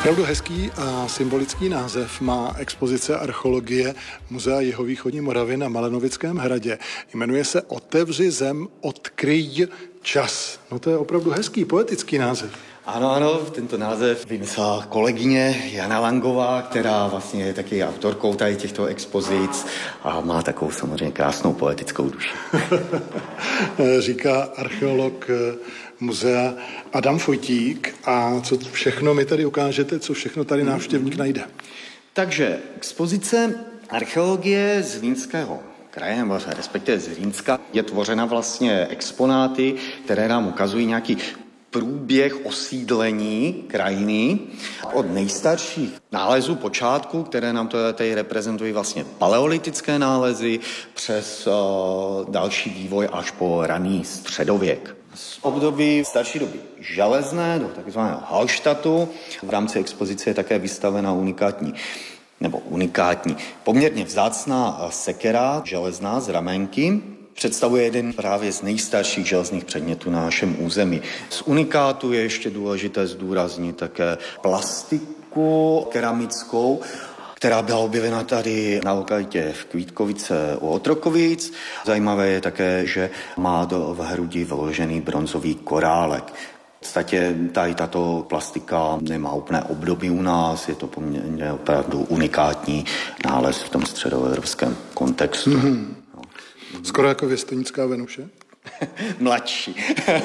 Opravdu hezký a symbolický název má expozice archeologie Muzea Jihovýchodní Moravy na Malenovickém hradě. Jmenuje se Otevři zem, odkryj čas. No to je opravdu hezký, poetický název. Ano, tento název vymyslela kolegyně Jana Langová, která vlastně je taky autorkou tady těchto expozic a má takovou samozřejmě krásnou poetickou duši. Říká archeolog muzea Adam Fojtík. A co všechno mi tady ukážete, co všechno tady návštěvník najde? Takže expozice archeologie z Zlínského kraje, nebo respektive z Zlínska, je tvořena vlastně exponáty, které nám ukazují nějaký průběh osídlení krajiny od nejstarších nálezů počátku, které nám tady reprezentují vlastně paleolitické nálezy, přes další vývoj až po raný středověk. Z období starší doby železné do takzvaného Hallstatu v rámci expozice je také vystavena unikátní, poměrně vzácná sekera železná z Ramenky. Představuje jeden právě z nejstarších železných předmětů na našem území. Z unikátu je ještě důležité zdůraznit také plastiku keramickou, která byla objevena tady na lokalitě v Kvítkovice u Otrokovic. Zajímavé je také, že má v hrudi vložený bronzový korálek. V podstatě tady tato plastika nemá úplné období u nás, je to poměrně opravdu unikátní nález v tom středoevropském kontextu. Mm-hmm. Skoro jako věstonická Venuše? Mladší.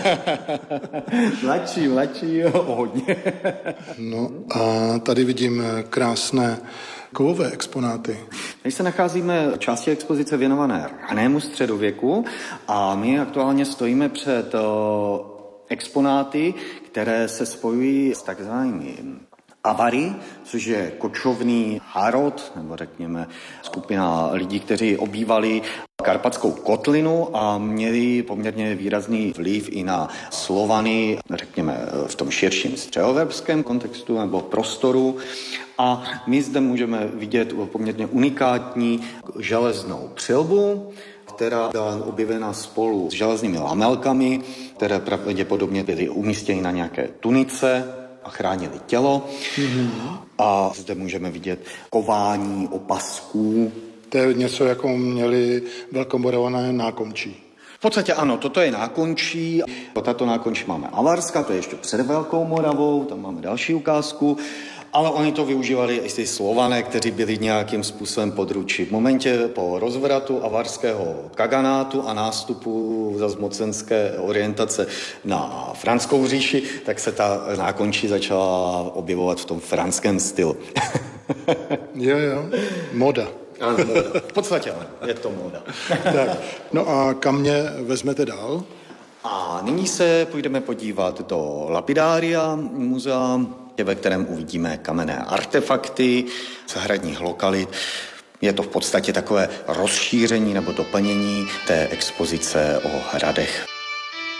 mladší, o hodně. No a tady vidím krásné kovové exponáty. Tady se nacházíme v části expozice věnované ranému středověku a my aktuálně stojíme před exponáty, které se spojují s takzvanými avary, což je kočovný národ, nebo řekněme skupina lidí, kteří obývali Karpatskou kotlinu a měli poměrně výrazný vliv i na Slovany, řekněme v tom širším středoevropském kontextu nebo prostoru. A my zde můžeme vidět poměrně unikátní železnou přilbu, která byla objevena spolu s železnými lamelkami, které pravděpodobně byly umístěny na nějaké tunice a chránili tělo. Mm-hmm. A zde můžeme vidět kování opasků. To je něco, jako měli velkomoravské nákončí. V podstatě ano, toto je nákončí. Tato nákončí máme avarská, to je ještě před Velkou Moravou, tam máme další ukázku. Ale oni to využívali i ty Slované, kteří byli nějakým způsobem područí. V momentě po rozvratu avarského kaganátu a nástupu zas mocenské orientace na Franskou říši, tak se ta nákončí začala objevovat v tom franském stylu. Jo, moda. Ano, moda. V podstatě ano, je to moda. Tak, no a kam mě vezmete dál? A nyní se půjdeme podívat do lapidária muzea, ve kterém uvidíme kamenné artefakty z hradních lokalit. Je to v podstatě takové rozšíření nebo doplnění té expozice o hradech.